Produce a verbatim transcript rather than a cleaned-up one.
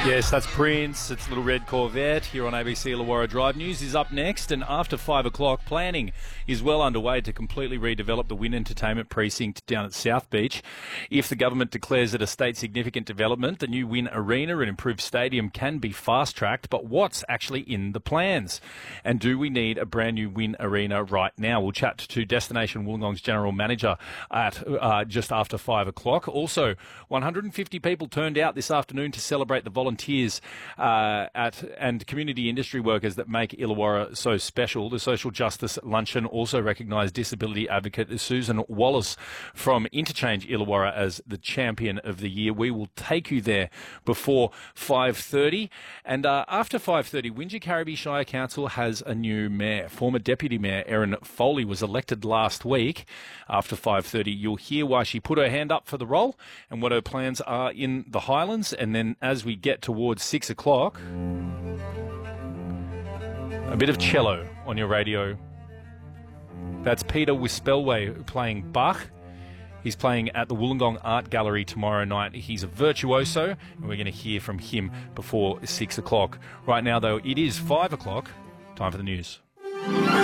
Yes, that's Prince. It's Little Red Corvette here on A B C Illawarra Drive. News is up next, and after five o'clock, planning is well underway to completely redevelop the Wynn Entertainment Precinct down at South Beach. If the government declares it a state significant development, the new Wynn Arena and improved stadium can be fast-tracked, but what's actually in the plans? And do we need a brand new Wynn Arena right now? We'll chat to Destination Wollongong's General Manager at uh, just after five o'clock. Also, one hundred fifty people turned out this afternoon to celebrate the volunteers uh, at and community industry workers that make Illawarra so special. The Social Justice Luncheon also recognised disability advocate Susan Wallace from Interchange Illawarra as the champion of the year. We will take you there before five thirty. And uh, after five thirty, Wingecarribee Shire Council has a new mayor. Former Deputy Mayor Erin Foley was elected last week. After five thirty, you'll hear why she put her hand up for the role and what her plans are in the Highlands. And then as we get towards six o'clock, a bit of cello on your radio. That's Peter Wispelway playing Bach. He's playing at the Wollongong Art Gallery tomorrow night. He's a virtuoso, and we're going to hear from him before six o'clock. Right now, though, it is five o'clock. Time for the news.